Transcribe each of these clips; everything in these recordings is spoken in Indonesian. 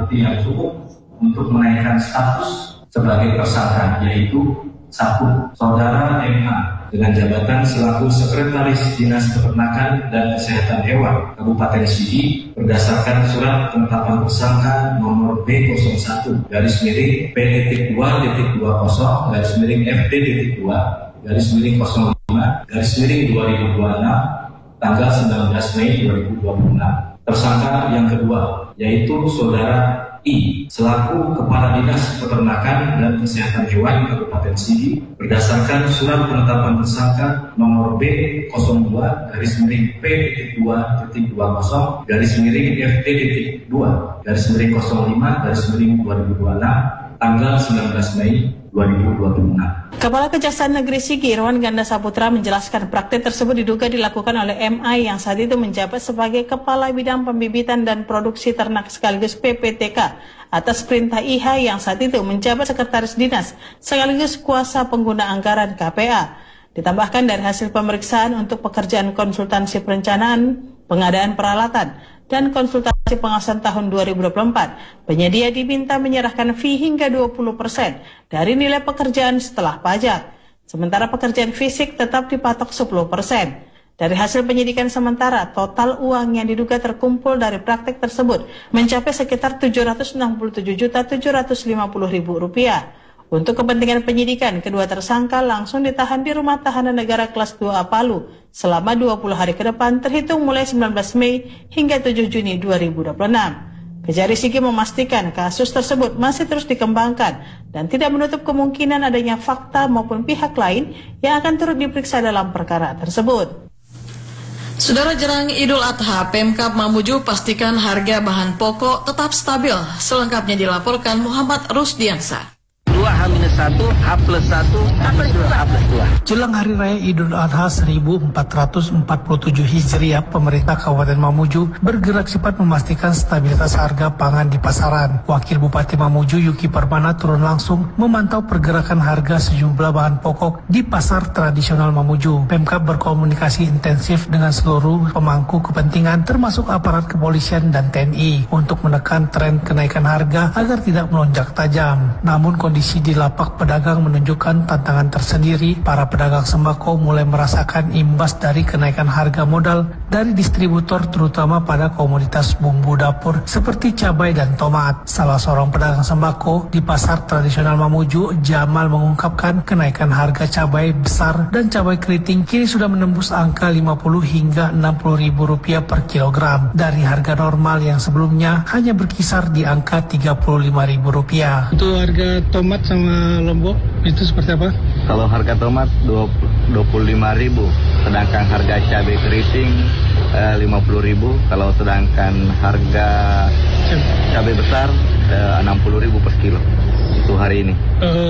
bukti yang cukup untuk menaikkan status sebagai tersangka, yaitu 1. Saudara MA dengan jabatan selaku Sekretaris Dinas Peternakan dan Kesehatan Hewan Kabupaten Sigi berdasarkan surat penetapan tersangka nomor B01-B/D-2-FD.2/05/2026 tanggal 19 Mei 2026. Tersangka yang kedua yaitu Saudara I selaku Kepala Dinas Peternakan dan Kesehatan Hewan Kabupaten Sigi berdasarkan surat penetapan tersangka nomor B02-G/P.2-FD.2-05/2026 tanggal 19 Mei 2026. Kepala Kejaksaan Negeri Sigi Irwan Ganda Saputra menjelaskan praktik tersebut diduga dilakukan oleh MA yang saat itu menjabat sebagai Kepala Bidang Pembibitan dan Produksi Ternak sekaligus PPTK atas perintah IH yang saat itu menjabat Sekretaris Dinas sekaligus kuasa pengguna anggaran KPA. Ditambahkan dari hasil pemeriksaan untuk pekerjaan konsultansi perencanaan, pengadaan peralatan, dan konsultasi pengawasan tahun 2024, penyedia diminta menyerahkan fee hingga 20% dari nilai pekerjaan setelah pajak. Sementara pekerjaan fisik tetap dipatok 10%. Dari hasil penyidikan sementara, total uang yang diduga terkumpul dari praktek tersebut mencapai sekitar Rp767.750.000. Untuk kepentingan penyidikan, kedua tersangka langsung ditahan di Rumah Tahanan Negara Kelas 2A Palu selama 20 hari ke depan terhitung mulai 19 Mei hingga 7 Juni 2026. Kejari Sigi memastikan kasus tersebut masih terus dikembangkan dan tidak menutup kemungkinan adanya fakta maupun pihak lain yang akan turut diperiksa dalam perkara tersebut. Saudara, jelang Idul Adha, Pemkab Mamuju pastikan harga bahan pokok tetap stabil. Selengkapnya dilaporkan Muhammad Rusdiansa. 2-1, H+1, H+2, H+2. Jelang Hari Raya Idul Adha 1447 Hijriah, pemerintah Kabupaten Mamuju bergerak cepat memastikan stabilitas harga pangan di pasaran. Wakil Bupati Mamuju Yuki Permana turun langsung memantau pergerakan harga sejumlah bahan pokok di pasar tradisional Mamuju. Pemkab berkomunikasi intensif dengan seluruh pemangku kepentingan termasuk aparat kepolisian dan TNI untuk menekan tren kenaikan harga agar tidak melonjak tajam. Namun kondisi di lapak pedagang menunjukkan tantangan tersendiri. Para pedagang sembako mulai merasakan imbas dari kenaikan harga modal dari distributor terutama pada komoditas bumbu dapur seperti cabai dan tomat. Salah seorang pedagang sembako di pasar tradisional Mamuju, Jamal, mengungkapkan kenaikan harga cabai besar dan cabai keriting kini sudah menembus angka 50 hingga 60 ribu rupiah per kilogram dari harga normal yang sebelumnya hanya berkisar di angka 35 ribu rupiah. Untuk harga tomat sama lombok itu seperti apa? Kalau harga tomat 25.000, sedangkan harga cabai keriting 50.000. Kalau sedangkan harga cabai besar 60.000 per kilo. Itu hari ini.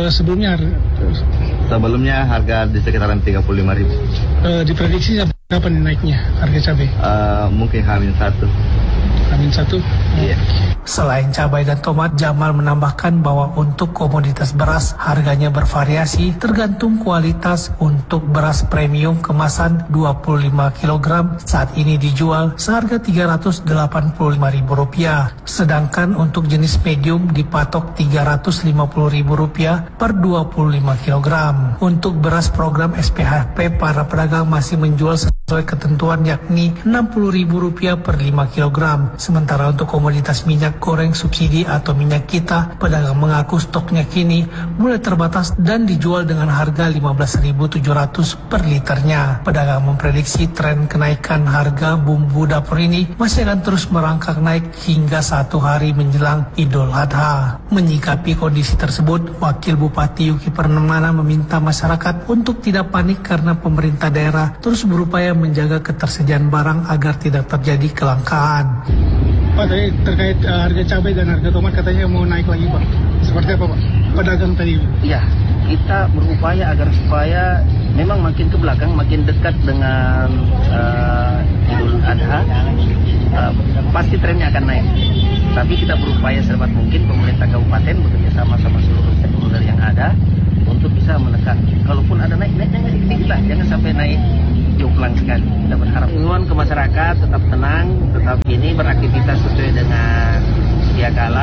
Sebelumnya harga di sekitaran 35.000. Diprediksi kapan naiknya harga cabai? Mungkin H-1. H-1? Iya. Selain cabai dan tomat, Jamal menambahkan bahwa untuk komoditas beras harganya bervariasi tergantung kualitas. Untuk beras premium kemasan 25 kg saat ini dijual seharga Rp385.000. Sedangkan untuk jenis medium dipatok Rp350.000 per 25 kg. Untuk beras program SPHP, para pedagang masih menjual sesuai ketentuan yakni Rp60.000 per 5 kg. Sementara untuk komoditas minyak goreng subsidi atau minyak kita, pedagang mengaku stoknya kini mulai terbatas dan dijual dengan harga Rp15.700 per liternya. Pedagang memprediksi tren kenaikan harga bumbu dapur ini masih akan terus merangkak naik hingga 1 hari menjelang Idul Adha. Menyikapi kondisi tersebut, Wakil Bupati Yuki Permana meminta masyarakat untuk tidak panik karena pemerintah daerah terus berupaya menjaga ketersediaan barang agar tidak terjadi kelangkaan. Pak, tadi terkait harga cabai dan harga tomat katanya mau naik lagi, Pak. Seperti apa, Pak? Pedagang tadi. Ya, kita berupaya agar supaya memang makin ke belakang, makin dekat dengan Idul Adha, pasti trennya akan naik. Tapi kita berupaya secepat mungkin pemerintah kabupaten bekerja sama seluruh stakeholder yang ada untuk bisa menekan. Kalaupun ada naiknya dikit lah, jangan sampai naik jomplang sekali. Kita berharap imbauan ke masyarakat tetap tenang, tetap beraktivitas sesuai dengan sedia kala.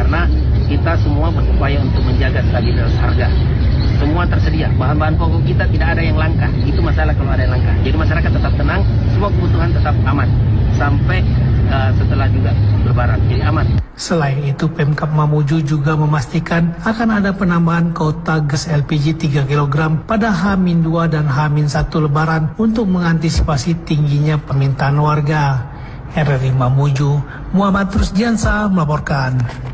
karena kita semua berupaya untuk menjaga stabilitas harga. Semua tersedia, bahan-bahan pokok kita tidak ada yang langka. Itu masalah kalau ada yang langka. Jadi masyarakat tetap tenang, semua kebutuhan tetap aman sampai setelah juga Lebaran, jadi aman. Selain itu, Pemkab Mamuju juga memastikan akan ada penambahan kuota gas LPG 3 kg pada H-2 dan H-1 Lebaran untuk mengantisipasi tingginya permintaan warga. RRI Mamuju, Muhammad Rusdiansa melaporkan.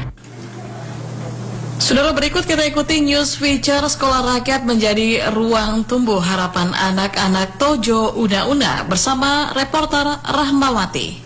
Saudara, berikut kita ikuti news feature Sekolah Rakyat menjadi ruang tumbuh harapan anak-anak Tojo Una-Una bersama reporter Rahmawati.